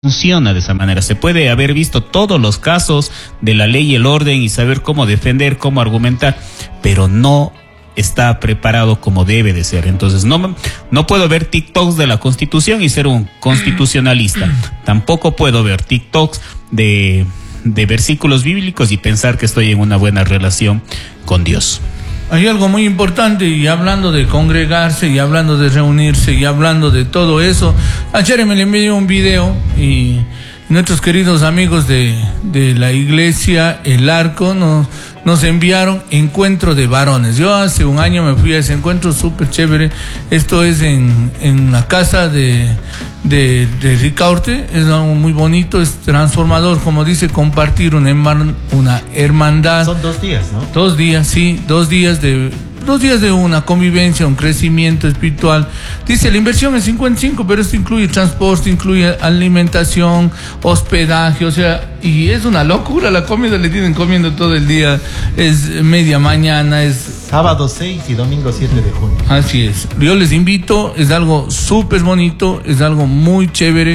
funciona de esa manera. Se puede haber visto todos los casos de la ley y el orden y saber cómo defender, cómo argumentar, pero no está preparado como debe de ser. Entonces no puedo ver TikToks de la Constitución y ser un constitucionalista. Tampoco puedo ver TikToks de versículos bíblicos y pensar que estoy en una buena relación con Dios. Hay algo muy importante, y hablando de congregarse, y hablando de reunirse, y hablando de todo eso, ayer me le envió un video y nuestros queridos amigos de la iglesia El Arco nos enviaron encuentro de varones. Yo hace un año me fui a ese encuentro súper chévere. Esto es en la casa de Ricaurte. Es algo muy bonito, es transformador, como dice, compartir una hermandad. Son 2 días, ¿no? 2 días, sí, 2 días de una convivencia, un crecimiento espiritual. Dice, la inversión es 55, pero esto incluye transporte, incluye alimentación, hospedaje, o sea, y es una locura. La comida le tienen comiendo todo el día, es media mañana, es sábado 6 y domingo 7 de junio. Así es. Yo les invito, es algo súper bonito, es algo muy chévere.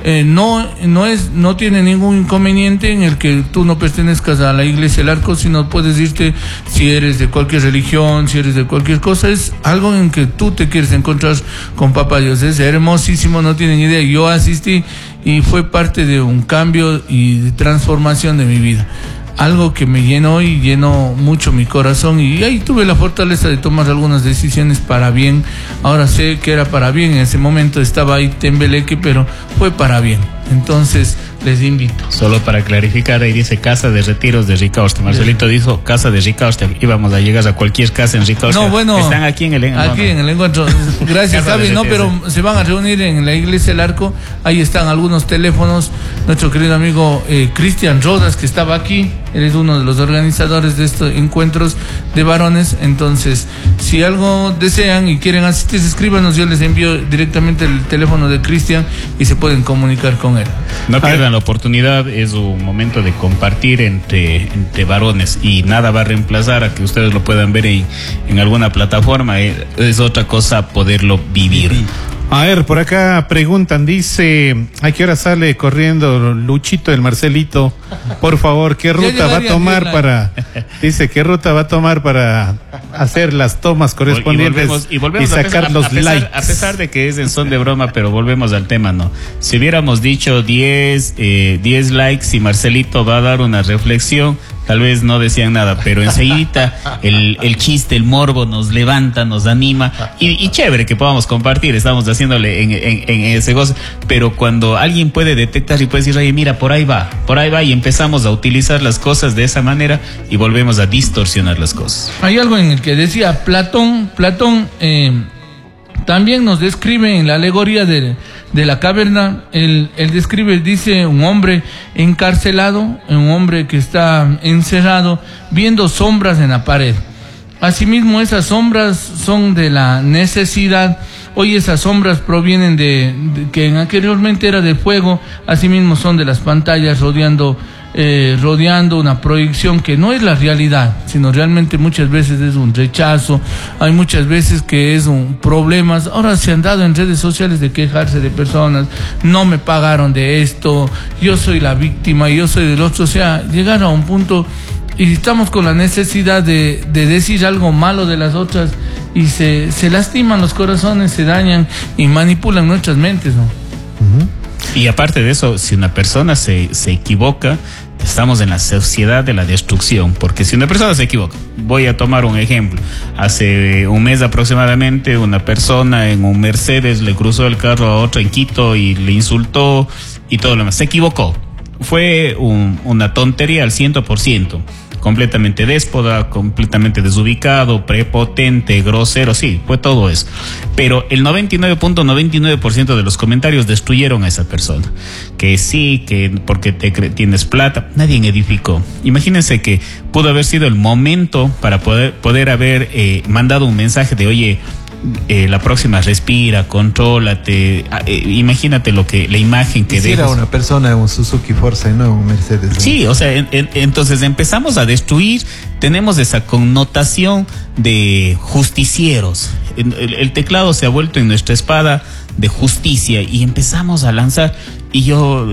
No tiene ningún inconveniente en el que tú no pertenezcas a la iglesia El Arco, sino puedes irte si eres de cualquier religión, si eres de cualquier cosa. Es algo en que tú te quieres encontrar con Papá Dios. Es hermosísimo, no tienen idea. Yo asistí y fue parte de un cambio y de transformación de mi vida. Algo que me llenó y llenó mucho mi corazón, y ahí tuve la fortaleza de tomar algunas decisiones para bien. Ahora sé que era para bien, en ese momento estaba ahí tembeleque, pero fue para bien. Entonces les invito. Solo para clarificar, ahí dice Casa de Retiros de Ricaurte. Marcelito dijo Casa de Ricaurte. Íbamos a llegar a cualquier casa en Ricaurte. No, bueno. Están aquí en el encuentro. Gracias, Javi. No, pero se van a reunir en la iglesia El Arco. Ahí están algunos teléfonos. Nuestro querido amigo Cristian Rodas, que estaba aquí. Él es uno de los organizadores de estos encuentros de varones. Entonces, si algo desean y quieren asistir, escríbanos. Yo les envío directamente el teléfono de Cristian y se pueden comunicar con él. No pierdan la oportunidad, es un momento de compartir entre varones, y nada va a reemplazar a que ustedes lo puedan ver en alguna plataforma. Es otra cosa poderlo vivir. A ver, por acá preguntan, dice, ¿a qué hora sale corriendo Luchito, el Marcelito? Por favor, ¿qué ruta va a tomar dice, ¿qué ruta va a tomar para hacer las tomas correspondientes y sacar los likes? A pesar de que es en son de broma, pero volvemos al tema, ¿no? Si hubiéramos dicho 10 likes y Marcelito va a dar una reflexión, tal vez no decían nada, pero enseguida el chiste, el morbo nos levanta, nos anima, y chévere que podamos compartir. Estamos haciéndole en ese gozo, pero cuando alguien puede detectar y puede decir, oye, mira, por ahí va, y empezamos a utilizar las cosas de esa manera y volvemos a distorsionar las cosas. Hay algo en el que decía Platón también nos describe en la alegoría de la caverna. Él describe, dice, un hombre encarcelado, un hombre que está encerrado, viendo sombras en la pared. Asimismo, esas sombras son de la necesidad. Hoy esas sombras provienen de que anteriormente era de fuego. Asimismo son de las pantallas rodeando una proyección que no es la realidad, sino realmente muchas veces es un rechazo. Hay muchas veces que es un problema. Ahora se han dado en redes sociales de quejarse de personas, no me pagaron de esto, yo soy la víctima, yo soy del otro. O sea, llegar a un punto y estamos con la necesidad de decir algo malo de las otras, y se lastiman los corazones, se dañan y manipulan nuestras mentes, ¿no? Y aparte de eso, si una persona se equivoca, estamos en la sociedad de la destrucción, porque si una persona se equivoca, voy a tomar un ejemplo. Hace un mes aproximadamente, una persona en un Mercedes le cruzó el carro a otra en Quito y le insultó y todo lo demás. Se equivocó. Fue una tontería al 100%. Completamente déspota, completamente desubicado, prepotente, grosero, sí, fue todo eso. Pero el 99.99% de los comentarios destruyeron a esa persona. Que sí, que porque tienes plata, nadie edificó. Imagínense que pudo haber sido el momento para poder haber mandado un mensaje de, oye, la próxima respira, contrólate. Imagínate la imagen que dejas. Era una persona en un Suzuki Forza y no un Mercedes. Sí, o sea, entonces empezamos a destruir. Tenemos esa connotación de justicieros. El teclado se ha vuelto en nuestra espada de justicia y empezamos a lanzar. Y yo